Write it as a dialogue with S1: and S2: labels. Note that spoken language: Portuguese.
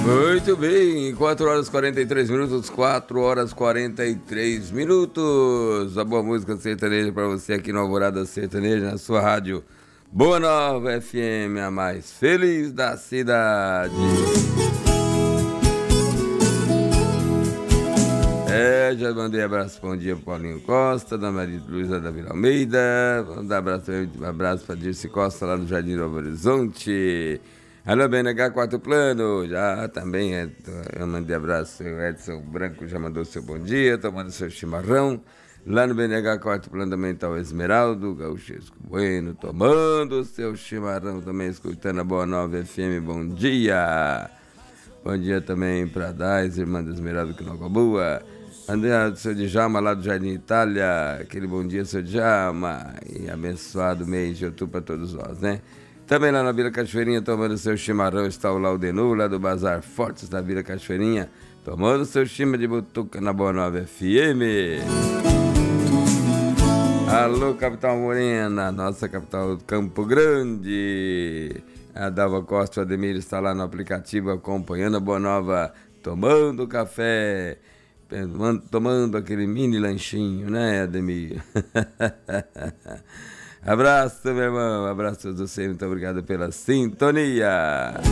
S1: Muito bem, 4 horas 43 minutos, 4 horas 43 minutos. A boa música sertaneja para você aqui no Alvorada Sertaneja, na sua rádio Boa Nova FM, a mais feliz da cidade. Já mandei abraço, bom dia pro Paulinho Costa, da Maria Luísa da Vila Almeida. Vamos dar abraço para Dirce Costa lá no Jardim Novo Horizonte. Alô, BNH Quarto Plano, já também eu mandei abraço, o Edson Branco já mandou seu bom dia, tomando seu chimarrão. Lá no BNH Quarto Plano também está o Esmeraldo, Gauchesco Bueno, tomando seu chimarrão também, escutando a Boa Nova FM, bom dia. Bom dia também para Dais, irmã do Esmeraldo Quinocoboa. André, seu Djalma lá do Jardim Itália, aquele bom dia, seu Djalma, e abençoado mês de outubro para todos nós, né? Também lá na Vila Cachoeirinha, tomando seu chimarrão, está o Laudenu, lá do Bazar Fortes da Vila Cachoeirinha, tomando seu chima de butuca na Boa Nova FM. Alô, capital Morena, nossa capital Campo Grande. A Dalva Costa, o Ademir está lá no aplicativo acompanhando a Boa Nova, tomando café, tomando aquele mini lanchinho, né, Ademir? Abraço, meu irmão. Abraço a você. Muito obrigado pela sintonia.